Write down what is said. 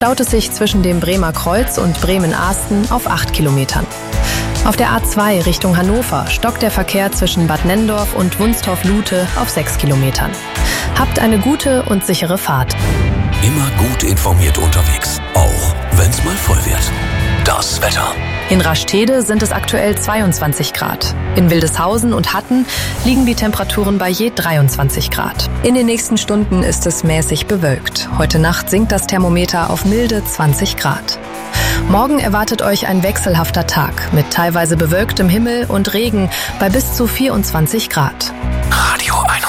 staut es sich zwischen dem Bremer Kreuz und Bremen-Ahsten auf 8 Kilometern. Auf der A2 Richtung Hannover stockt der Verkehr zwischen Bad Nenndorf und Wunstorf-Lute auf 6 Kilometern. Habt eine gute und sichere Fahrt. Immer gut informiert unterwegs, auch wenn's mal voll wird. Das Wetter. In Rastede sind es aktuell 22 Grad. In Wildeshausen und Hatten liegen die Temperaturen bei je 23 Grad. In den nächsten Stunden ist es mäßig bewölkt. Heute Nacht sinkt das Thermometer auf milde 20 Grad. Morgen erwartet euch ein wechselhafter Tag mit teilweise bewölktem Himmel und Regen bei bis zu 24 Grad. Radio 21.